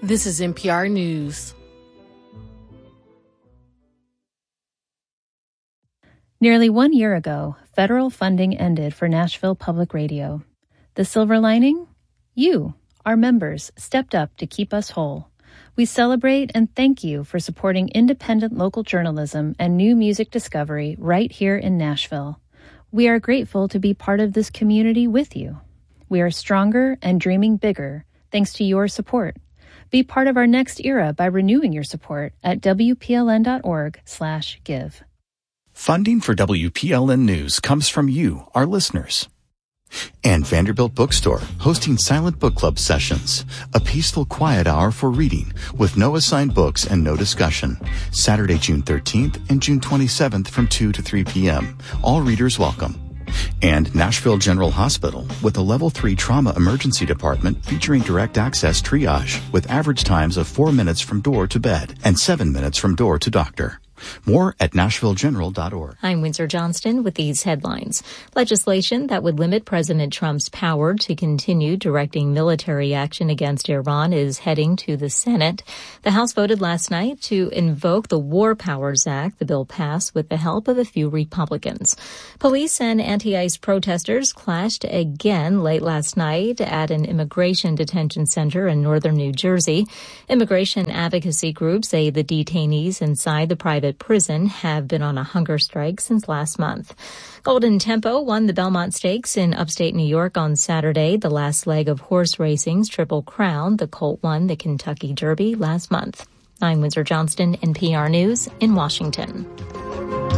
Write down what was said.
This is NPR News. Nearly 1 year ago, federal funding ended for Nashville Public Radio. The silver lining? You, our members, stepped up to keep us whole. We celebrate and thank you for supporting independent local journalism and new music discovery right here in Nashville. We are grateful to be part of this community with you. We are stronger and dreaming bigger thanks to your support. Be part of our next era by renewing your support at WPLN.org/give. Funding for WPLN News comes from you, our listeners. And Vanderbilt Bookstore, hosting Silent Book Club sessions, a peaceful quiet hour for reading with no assigned books and no discussion. Saturday, June 13th and June 27th from 2 to 3 p.m. All readers welcome. And Nashville General Hospital with a Level 3 trauma emergency department featuring direct access triage with average times of 4 minutes from door to bed and 7 minutes from door to doctor. More at NashvilleGeneral.org. I'm Windsor Johnston with these headlines. Legislation that would limit President Trump's power to continue directing military action against Iran is heading to the Senate. The House voted last night to invoke the War Powers Act. The bill passed with the help of a few Republicans. Police and anti-ICE protesters clashed again late last night at an immigration detention center in northern New Jersey. Immigration advocacy groups say the detainees inside the private prison have been on a hunger strike since last month. Golden Tempo won the Belmont Stakes in upstate New York on Saturday, the last leg of horse racing's Triple Crown. The colt won the Kentucky Derby last month. I'm Windsor Johnston, NPR News in Washington.